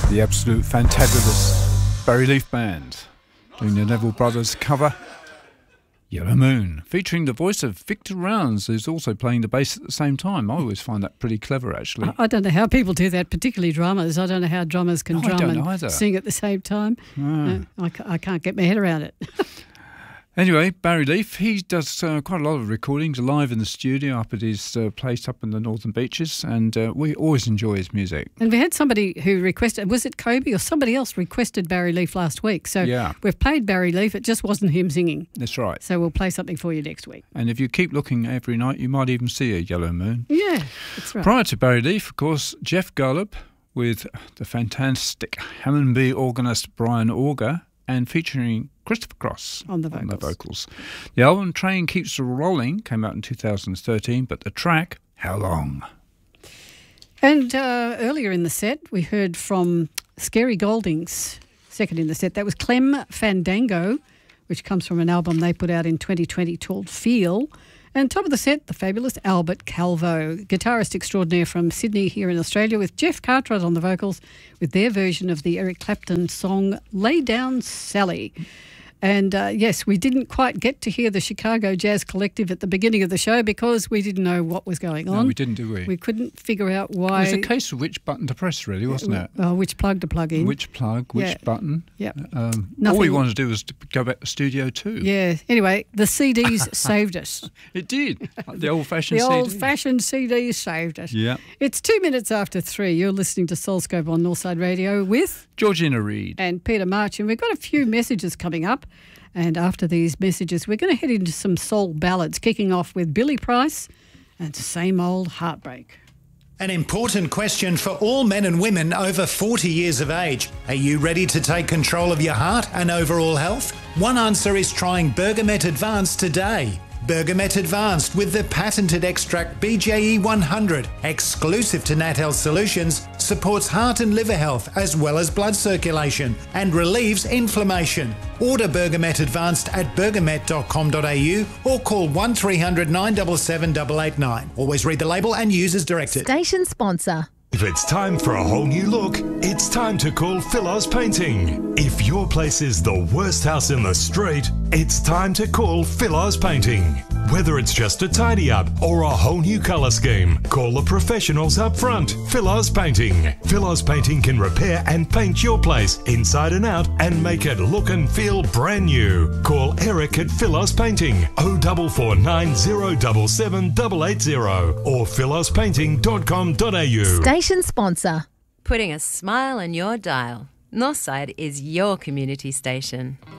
The absolute fantabulous Barry Leaf Band doing the Neville Brothers cover Yellow Moon, featuring the voice of Victor Rounds, who's also playing the bass at the same time. I always find that pretty clever, actually. I don't know how people do that, particularly drummers. I don't know how drummers can drum and sing at the same time. I can't get my head around it. Anyway, Barry Leaf, he does quite a lot of recordings live in the studio up at his place up in the Northern Beaches, and we always enjoy his music. And we had somebody who requested, was it Kobe or somebody else requested Barry Leaf last week? So we've played Barry Leaf, it just wasn't him singing. That's right. So we'll play something for you next week. And if you keep looking every night, you might even see a yellow moon. Yeah, that's right. Prior to Barry Leaf, of course, Jeff Golub with the fantastic Hammond B organist Brian Auger, and featuring Christopher Cross on the vocals. The album Train Keeps Rolling came out in 2013, but the track, How Long? And earlier in the set, we heard from Scary Goldings, second in the set. That was Clem Fandango, which comes from an album they put out in 2020 called Feel. And top of the set, the fabulous Albert Calvo, guitarist extraordinaire from Sydney here in Australia, with Jeff Cartwright on the vocals with their version of the Eric Clapton song Lay Down Sally. And yes, we didn't quite get to hear the Chicago Jazz Collective at the beginning of the show because we didn't know what was going on. No, we didn't, do we? We couldn't figure out why. It was a case of which button to press, really, wasn't it? Which plug to plug in. Which plug, which button. Yeah. All we wanted to do was to go back to Studio 2. Yeah. Anyway, the CDs saved us. It did. The old-fashioned CDs. The old-fashioned CDs saved us. Yeah. It's 2 minutes after 3. You're listening to Soulscope on Northside Radio with Georgina Reid and Peter March. And we've got a few messages coming up. And after these messages, we're going to head into some soul ballads, kicking off with Billy Price and Same Old Heartbreak. An important question for all men and women over 40 years of age. Are you ready to take control of your heart and overall health? One answer is trying Bergamet Advanced today. Bergamet Advanced with the patented extract BJE 100, exclusive to Nat Health Solutions, supports heart and liver health as well as blood circulation and relieves inflammation. Order Bergamet Advanced at bergamet.com.au or call 1300 977 889. Always read the label and use as directed. Station sponsor. If it's time for a whole new look, it's time to call Philos Painting. If your place is the worst house in the street, it's time to call Philos Painting. Whether it's just a tidy up or a whole new colour scheme, call the professionals up front. Philos Painting. Philos Painting can repair and paint your place inside and out and make it look and feel brand new. Call Eric at Philos Painting 0449 077 880 or philospainting.com.au. Station sponsor. Putting a smile on your dial. Northside is your community station.